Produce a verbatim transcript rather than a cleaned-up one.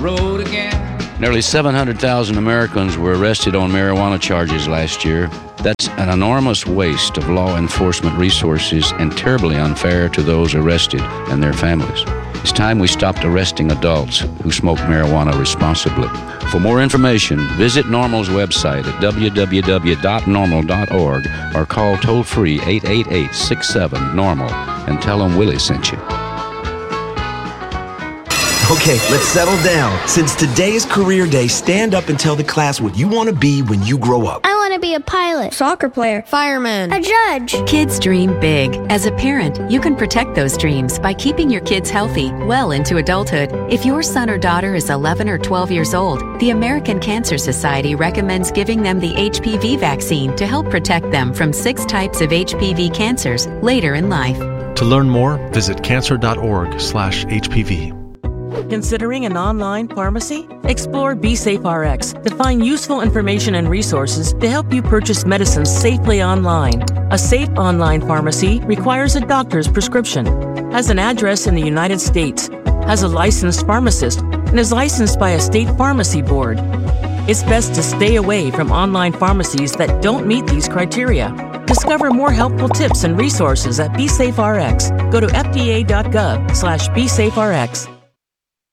road again. Nearly seven hundred thousand Americans were arrested on marijuana charges last year. That's an enormous waste of law enforcement resources and terribly unfair to those arrested and their families. It's time we stopped arresting adults who smoke marijuana responsibly. For more information, visit NORML's website at w w w dot normal dot org or call toll-free eight eight eight, six seven, normal and tell them Willie sent you. Okay, let's settle down. Since today is career day, stand up and tell the class what you want to be when you grow up. I want to be a pilot, soccer player, fireman, a judge. Kids dream big. As a parent, you can protect those dreams by keeping your kids healthy well into adulthood. If your son or daughter is eleven or twelve years old, the American Cancer Society recommends giving them the H P V vaccine to help protect them from six types of H P V cancers later in life. To learn more, visit cancer.org slash HPV. Considering an online pharmacy? Explore BeSafeRx to find useful information and resources to help you purchase medicines safely online. A safe online pharmacy requires a doctor's prescription, has an address in the United States, has a licensed pharmacist, and is licensed by a state pharmacy board. It's best to stay away from online pharmacies that don't meet these criteria. Discover more helpful tips and resources at BeSafeRx. Go to f d a dot gov slash BeSafeRx.